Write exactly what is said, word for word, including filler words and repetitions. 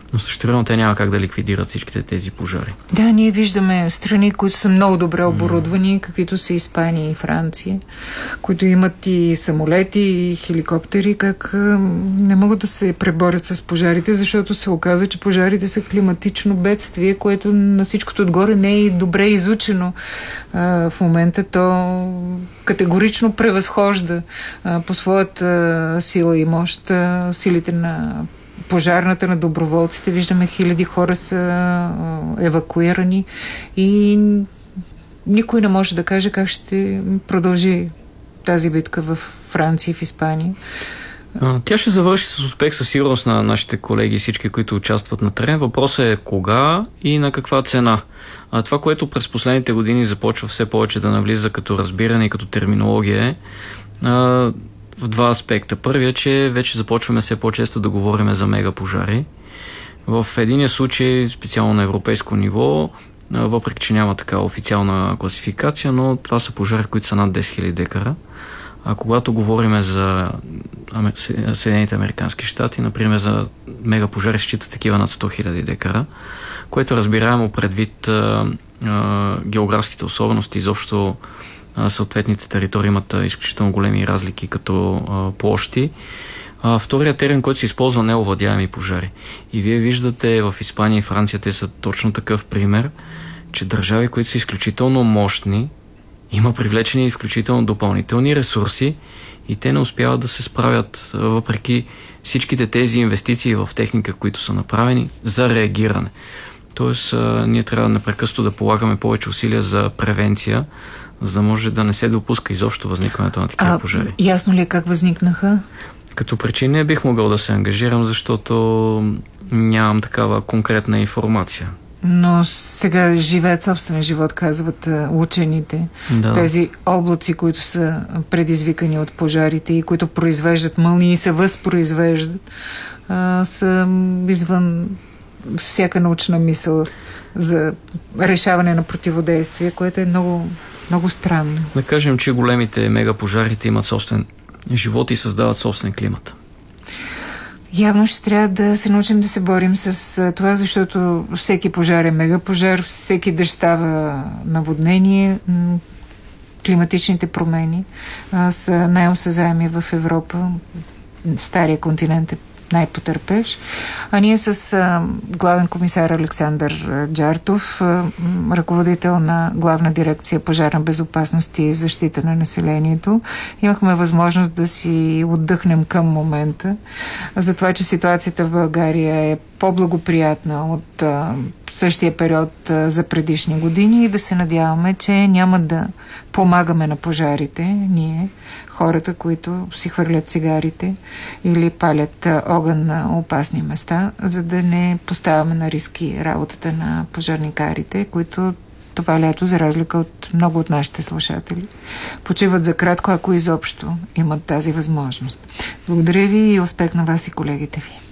но същевременно те няма как да ликвидират всичките тези пожари. Да, ние виждаме страни, които са много добре оборудвани, каквито са Испания и Франция, които имат и самолети, и хеликоптери, как не могат да се преборят с пожарите, защото се оказа, че пожарите са климатично бедствие, което на всичкото отгоре не е и добре изучено. В момента то категорично превъзхожда по своята сила и мощ силите на пожарната, на доброволците. Виждаме, хиляди хора са евакуирани и никой не може да каже как ще продължи тази битка в Франция и в Испания. Тя ще завърши с успех със сигурност на нашите колеги и всички, които участват на терен. Въпросът е кога и на каква цена. А това, което през последните години започва все повече да навлиза като разбиране и като терминология е а, в два аспекта. Първият, че вече започваме все по-често да говорим за мегапожари. В единия случай, специално на европейско ниво, въпреки че няма така официална класификация, но това са пожари, които са над десет хиляди декара. А когато говорим за Съединените американски щати, например за мегапожари считат такива над сто хиляди декара, което разбираемо предвид а, а, географските особености, изобщо а, съответните територии имат а, изключително големи разлики като а, площи. А, вторият термин, който се използва, неовладяеми пожари. И вие виждате в Испания и Франция, те са точно такъв пример, че държави, които са изключително мощни, има привлечени изключително допълнителни ресурси и те не успяват да се справят въпреки всичките тези инвестиции в техника, които са направени за реагиране. Тоест, а, ние трябва непрекъснато да полагаме повече усилия за превенция, за да може да не се допуска изобщо възникването на такива а, пожари. Ясно ли е как възникнаха? Като причина не бих могъл да се ангажирам, защото нямам такава конкретна информация. Но сега живеят собствен живот, казват учените. Да. Тези облаци, които са предизвикани от пожарите и които произвеждат мълнии и се възпроизвеждат, а, са извън всяка научна мисъл за решаване на противодействие, което е много, много странно. Да кажем, че големите мегапожарите имат собствен живот и създават собствен климат. Явно ще трябва да се научим да се борим с това, защото всеки пожар е мегапожар, всеки дъжд става наводнение. Климатичните промени а, са най-осезаеми в Европа. Стария континент е най-потърпевш. А ние с а, главен комисар Александър Джартов, а, ръководител на главна дирекция пожарна безопасност и защита на населението, имахме възможност да си отдъхнем към момента за това, че ситуацията в България е по-благоприятна от а, същия период а, за предишни години и да се надяваме, че няма да помагаме на пожарите, ние, хората, които си хвърлят цигарите или палят а, огън на опасни места, за да не поставяме на риски работата на пожарникарите, които това лято, за разлика от много от нашите слушатели, почиват за кратко, ако изобщо имат тази възможност. Благодаря ви и успех на вас и колегите ви.